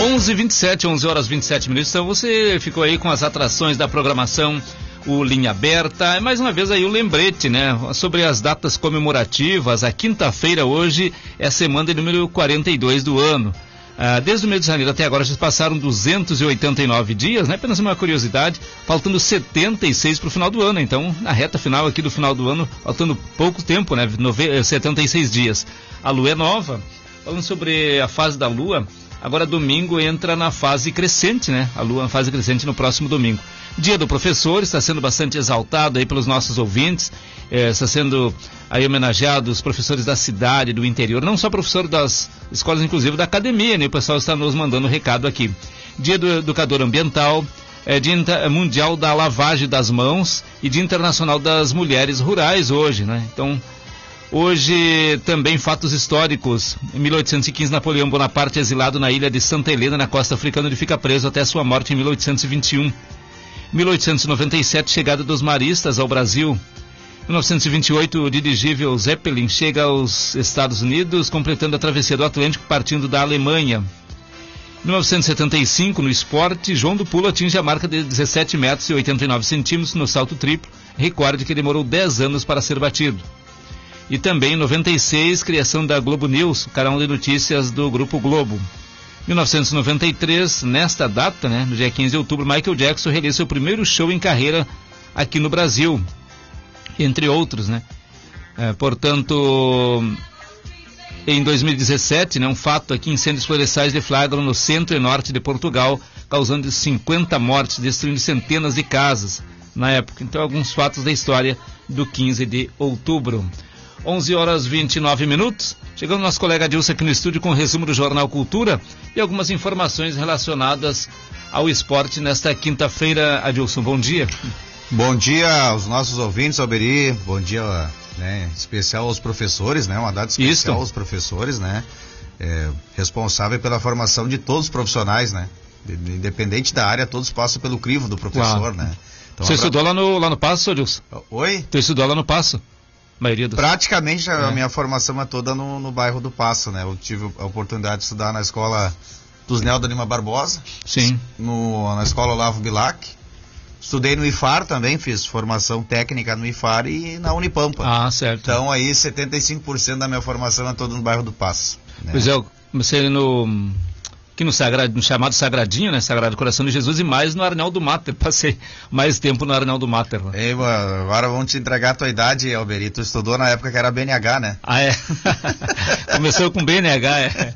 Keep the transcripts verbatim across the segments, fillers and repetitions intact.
onze e vinte e sete, onze horas e vinte e sete minutos. Então você ficou aí com as atrações da programação, o Linha Aberta. Mais uma vez aí o lembrete, né? Sobre as datas comemorativas. A quinta-feira hoje é a semana número quarenta e dois do ano. Ah, desde o mês de janeiro até agora já passaram duzentos e oitenta e nove dias, né? Apenas uma curiosidade, faltando setenta e seis para o final do ano. Então, na reta final aqui do final do ano, faltando pouco tempo, né? Nove... setenta e seis dias. A lua é nova. Falando sobre a fase da lua, agora domingo entra na fase crescente, né? A lua na fase crescente no próximo domingo. Dia do professor, está sendo bastante exaltado aí pelos nossos ouvintes, eh, está sendo aí homenageado os professores da cidade, do interior, não só professor das escolas, inclusive da academia, né? O pessoal está nos mandando recado aqui. Dia do educador ambiental, eh, Dia Inter- Mundial da Lavagem das Mãos e Dia Internacional das Mulheres Rurais hoje, né? Então, hoje também fatos históricos. Em mil oitocentos e quinze, Napoleão Bonaparte, exilado na ilha de Santa Helena, na costa africana, ele fica preso até sua morte em mil oitocentos e vinte e um. mil oitocentos e noventa e sete, chegada dos maristas ao Brasil. mil novecentos e vinte e oito, o dirigível Zeppelin chega aos Estados Unidos, completando a travessia do Atlântico, partindo da Alemanha. mil novecentos e setenta e cinco, no esporte, João do Pulo atinge a marca de dezessete metros e oitenta e nove centímetros no salto triplo, recorde que demorou dez anos para ser batido. E também em noventa e seis, criação da Globo News, o canal de notícias do Grupo Globo. mil novecentos e noventa e três, nesta data, né, no dia quinze de outubro, Michael Jackson realiza seu primeiro show em carreira aqui no Brasil, entre outros, né? É, portanto, em dois mil e dezessete, né, um fato aqui, incêndios florestais deflagram no centro e norte de Portugal, causando cinquenta mortes, destruindo centenas de casas na época. Então, alguns fatos da história do quinze de outubro. onze horas e vinte e nove minutos. Chegando nosso colega Adilson aqui no estúdio com o resumo do Jornal Cultura e algumas informações relacionadas ao esporte nesta quinta-feira. Adilson, bom dia. Bom dia aos nossos ouvintes, Alberi. Bom dia, né, especial aos professores, né? Uma data especial Isto. aos professores, né? É, responsável pela formação de todos os profissionais, né? Independente da área, todos passam pelo crivo do professor, Uau. né? Então, Você estudou lá no, lá no Passo, Adilson? Oi? Você estudou lá no Passo? Maioria dos... Praticamente a é. minha formação é toda no, no bairro do Passo, né? Eu tive a oportunidade de estudar na escola dos Nelda Lima Barbosa. Sim. No, na escola Olavo Bilac. Estudei no I F A R também, fiz formação técnica no I F A R e na Unipampa. Ah, certo. Então aí setenta e cinco por cento da minha formação é toda no bairro do Passo. Né? Pois é, eu comecei no... aqui no, sagrado, no chamado Sagradinho, né? Sagrado Coração de Jesus, e mais no Arnaldo Mater. Passei mais tempo no Arnaldo Mater. Ei, mano, agora vamos te entregar a tua idade, Alberi. Tu estudou na época que era B N H, né? Ah, é? Começou com B N H, é.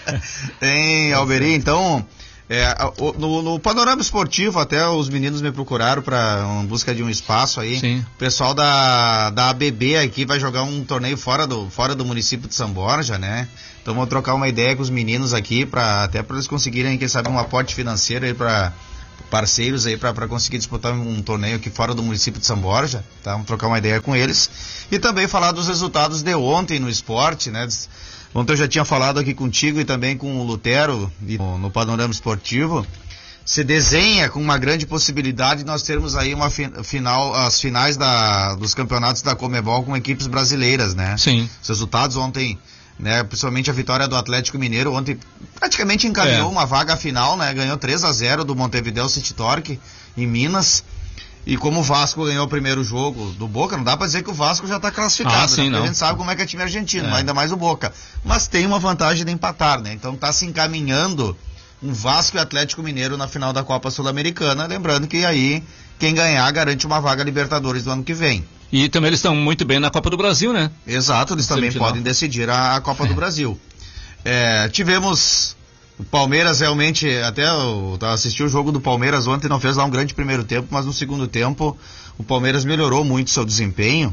Tem, Alberi, então... É, no, no panorama esportivo, até os meninos me procuraram para em busca de um espaço aí. Sim. O pessoal da, da A B B aqui vai jogar um torneio fora do, fora do município de São Borja, né? Então vou trocar uma ideia com os meninos aqui, pra, até para eles conseguirem, quem sabe, um aporte financeiro aí para parceiros aí para conseguir disputar um torneio aqui fora do município de São Borja, tá? Vamos trocar uma ideia com eles. E também falar dos resultados de ontem no esporte, né? Ontem eu já tinha falado aqui contigo e também com o Lutero no, no panorama esportivo. Se desenha com uma grande possibilidade de nós termos aí uma fi, final, as finais da, dos campeonatos da Conmebol com equipes brasileiras, né? Sim. Os resultados ontem, né? Principalmente a vitória do Atlético Mineiro ontem praticamente encaminhou é. uma vaga final, né? Ganhou três a zero do Montevideo City Torque em Minas. E como o Vasco ganhou o primeiro jogo do Boca, não dá pra dizer que o Vasco já tá classificado, ah, sim, né? Porque não. a gente sabe como é que é time argentino, é. ainda mais o Boca. Mas tem uma vantagem de empatar, né? Então tá se encaminhando um Vasco e Atlético Mineiro na final da Copa Sul-Americana, lembrando que aí quem ganhar garante uma vaga Libertadores do ano que vem. E também eles estão muito bem na Copa do Brasil, né? Exato, eles também Semifinal. podem decidir a, a Copa é. do Brasil. É, tivemos... O Palmeiras realmente, até eu assisti o jogo do Palmeiras ontem, não fez lá um grande primeiro tempo, mas no segundo tempo o Palmeiras melhorou muito seu desempenho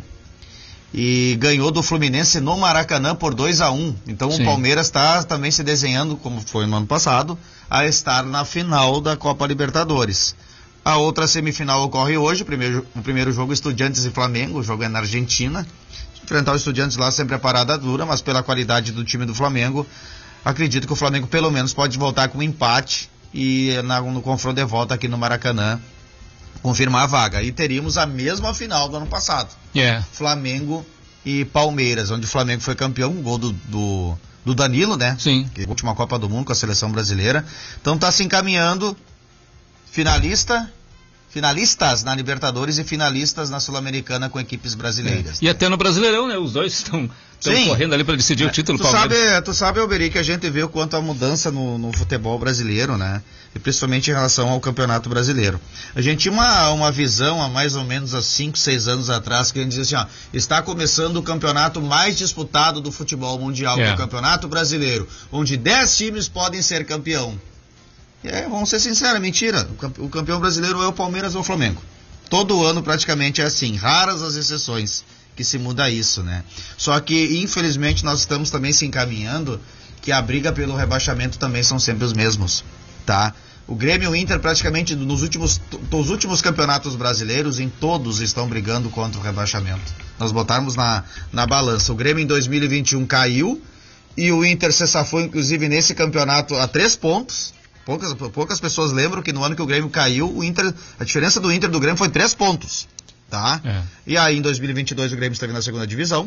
e ganhou do Fluminense no Maracanã por dois a um. Então Sim. o Palmeiras está também se desenhando, como foi no ano passado, a estar na final da Copa Libertadores. A outra semifinal ocorre hoje, o primeiro, o primeiro jogo Estudiantes e Flamengo, o jogo é na Argentina. Enfrentar os Estudiantes lá sempre é parada dura, mas pela qualidade do time do Flamengo, acredito que o Flamengo pelo menos pode voltar com um empate e na, no confronto de volta aqui no Maracanã confirmar a vaga. E teríamos a mesma final do ano passado. Yeah. Flamengo e Palmeiras, onde o Flamengo foi campeão, um gol do, do, do Danilo, né? Sim. Que é a última Copa do Mundo com a seleção brasileira. Então tá se encaminhando finalista, finalistas na Libertadores e finalistas na Sul-Americana com equipes brasileiras. É. E até no Brasileirão, né? Os dois estão correndo ali para decidir é. o título. Tu sabe, tu sabe, Alberi, que a gente vê o quanto a mudança no, no futebol brasileiro, né? E principalmente em relação ao Campeonato Brasileiro. A gente tinha uma, uma visão há mais ou menos há cinco, seis anos atrás, que a gente dizia assim, ó, está começando o campeonato mais disputado do futebol mundial, é. que é o Campeonato Brasileiro, onde dez times podem ser campeão. E é, vamos ser sinceros, mentira. O campeão brasileiro é o Palmeiras ou o Flamengo. Todo ano praticamente é assim, raras as exceções que se muda isso, né? Só que, infelizmente, nós estamos também se encaminhando que a briga pelo rebaixamento também são sempre os mesmos, tá? O Grêmio e o Inter praticamente nos últimos, nos últimos campeonatos brasileiros, em todos estão brigando contra o rebaixamento. Nós botarmos na, na balança. O Grêmio em dois mil e vinte e um caiu e o Inter se safou, inclusive, nesse campeonato a três pontos. Poucas, poucas pessoas lembram que no ano que o Grêmio caiu, o Inter, a diferença do Inter do Grêmio foi três pontos. Tá? É. E aí em dois mil e vinte e dois o Grêmio esteve na segunda divisão.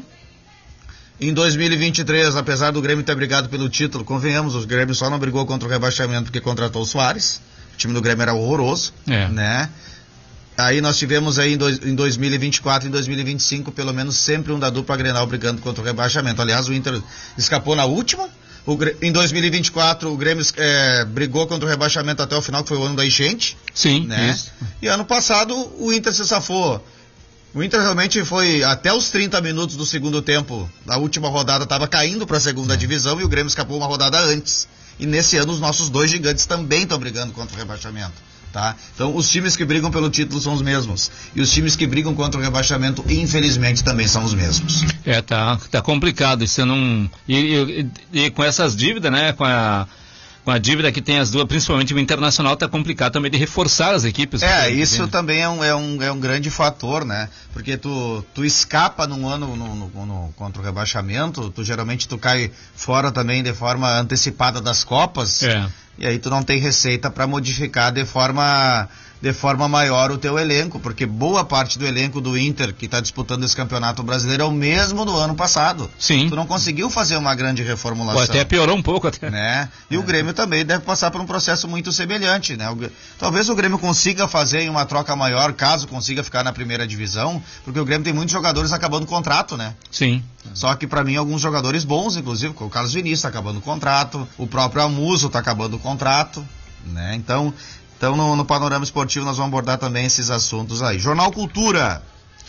Em dois mil e vinte e três, apesar do Grêmio ter brigado pelo título, convenhamos, o Grêmio só não brigou contra o rebaixamento porque contratou o Soares. O time do Grêmio era horroroso, é. né? Aí nós tivemos aí em, dois, em dois mil e vinte e quatro e em dois mil e vinte e cinco pelo menos sempre um da dupla Grenal brigando contra o rebaixamento. Aliás, o Inter escapou na última. O, em dois mil e vinte e quatro o Grêmio é, brigou contra o rebaixamento até o final, que foi o ano da enchente. Sim, né? Isso. E ano passado o Inter se safou. O Inter realmente foi até os trinta minutos do segundo tempo, a última rodada estava caindo para a segunda é. divisão e o Grêmio escapou uma rodada antes. E nesse ano os nossos dois gigantes também estão brigando contra o rebaixamento. Tá? Então os times que brigam pelo título são os mesmos. E os times que brigam contra o rebaixamento, infelizmente, também são os mesmos. É, tá, tá complicado. Isso não. E, e, e com essas dívidas, né? Com a. Com a dívida que tem as duas, principalmente o Internacional, está complicado também de reforçar as equipes. É, isso né? também é um, é, um, é um grande fator, né? Porque tu, tu escapa num ano no, no, no, contra o rebaixamento, tu geralmente tu cai fora também de forma antecipada das Copas, é. e aí tu não tem receita para modificar de forma, de forma maior o teu elenco, porque boa parte do elenco do Inter que está disputando esse campeonato brasileiro é o mesmo do ano passado. Sim. Tu não conseguiu fazer uma grande reformulação. Ou até piorou um pouco até. Né? E é. o Grêmio também deve passar por um processo muito semelhante, né? O, talvez o Grêmio consiga fazer em uma troca maior, caso consiga ficar na primeira divisão, porque o Grêmio tem muitos jogadores acabando o contrato, né? Sim. Só que para mim alguns jogadores bons, inclusive o Carlos Vinícius está acabando o contrato, o próprio Amuso está acabando o contrato, né? Então, então no, no panorama esportivo nós vamos abordar também esses assuntos aí. Jornal Cultura.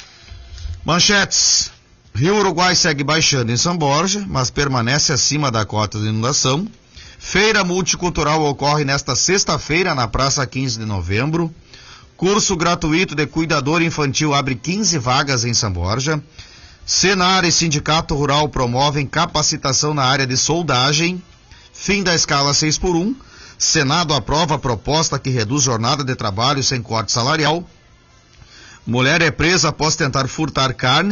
Manchetes. Rio Uruguai segue baixando em São Borja, mas permanece acima da cota de inundação. Feira multicultural ocorre nesta sexta-feira na Praça quinze de novembro. Curso gratuito de cuidador infantil abre quinze vagas em São Borja. Senar e Sindicato Rural promovem capacitação na área de soldagem. Fim da escala seis por um. Senado aprova a proposta que reduz jornada de trabalho sem corte salarial. Mulher é presa após tentar furtar carne